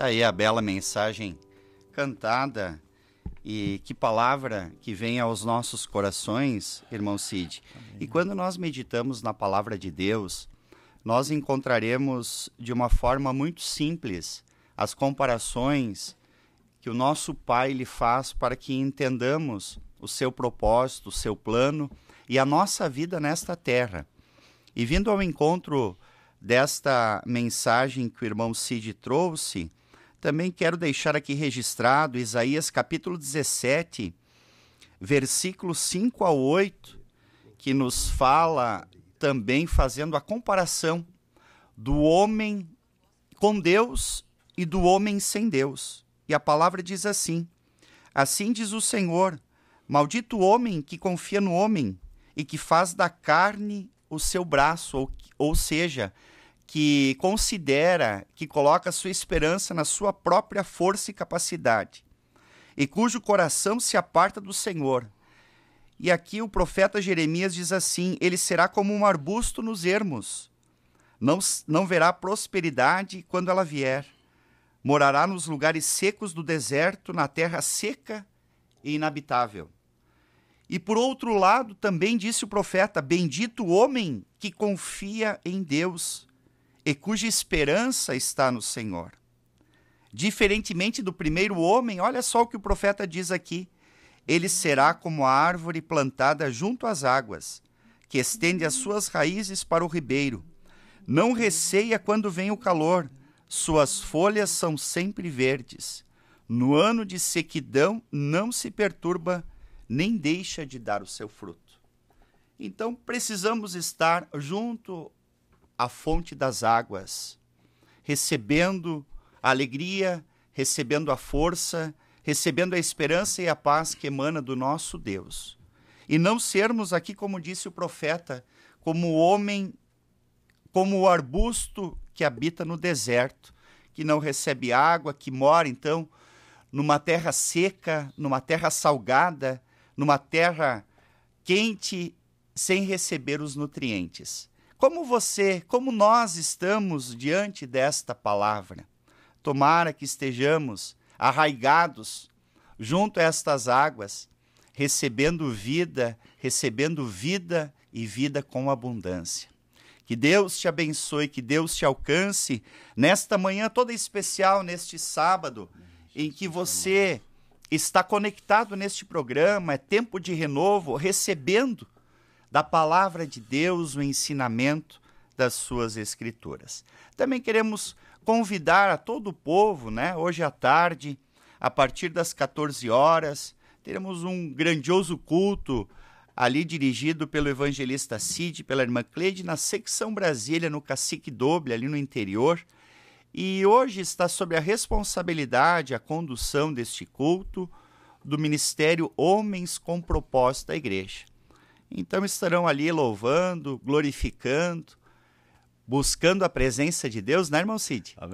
Tá aí a bela mensagem cantada e que palavra que vem aos nossos corações, irmão Cid. Amém. E quando nós meditamos na palavra de Deus, nós encontraremos de uma forma muito simples as comparações que o nosso Pai lhe faz para que entendamos o seu propósito, o seu plano e a nossa vida nesta terra. E vindo ao encontro desta mensagem que o irmão Cid trouxe, também quero deixar aqui registrado Isaías capítulo 17, versículos 5 a 8, que nos fala também fazendo a comparação do homem com Deus e do homem sem Deus. E a palavra diz assim: assim diz o Senhor, maldito o homem que confia no homem e que faz da carne o seu braço, ou seja, que considera, que coloca sua esperança na sua própria força e capacidade, e cujo coração se aparta do Senhor. E aqui o profeta Jeremias diz assim: ele será como um arbusto nos ermos, não verá prosperidade quando ela vier, morará nos lugares secos do deserto, na terra seca e inabitável. E por outro lado, também disse o profeta: bendito o homem que confia em Deus e cuja esperança está no Senhor. Diferentemente do primeiro homem, olha só o que o profeta diz aqui: ele será como a árvore plantada junto às águas, que estende as suas raízes para o ribeiro. Não receia quando vem o calor, suas folhas são sempre verdes. No ano de sequidão não se perturba, nem deixa de dar o seu fruto. Então precisamos estar junto à fonte das águas, recebendo a alegria, recebendo a força, recebendo a esperança e a paz que emana do nosso Deus. E não sermos aqui, como disse o profeta, como o homem, como o arbusto que habita no deserto, que não recebe água, que mora então numa terra seca, numa terra salgada, numa terra quente, sem receber os nutrientes. Como nós estamos diante desta palavra? Tomara que estejamos arraigados junto a estas águas, recebendo vida e vida com abundância. Que Deus te abençoe, que Deus te alcance nesta manhã toda especial, neste sábado, em que você está conectado neste programa, é tempo de renovo, recebendo da palavra de Deus o ensinamento das suas escrituras. Também queremos convidar a todo o povo, hoje à tarde, a partir das 14 horas, teremos um grandioso culto ali dirigido pelo evangelista Cid, pela irmã Cleide, na secção Brasília, no Cacique Doble, ali no interior. E hoje está sob a responsabilidade, a condução deste culto, do Ministério Homens com Propósito da Igreja. Então estarão ali louvando, glorificando, buscando a presença de Deus, né, irmão Cid? Amém.